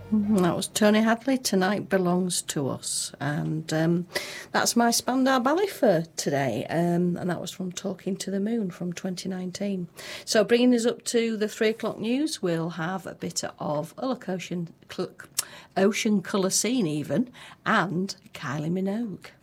That was Tony Hadley, Tonight Belongs to Us. And that's my Spandau Ballet for today. And that was from Talking to the Moon from 2019. So bringing us up to the 3 o'clock news, we'll have a bit of Ocean Colour Scene even, and Kylie Minogue.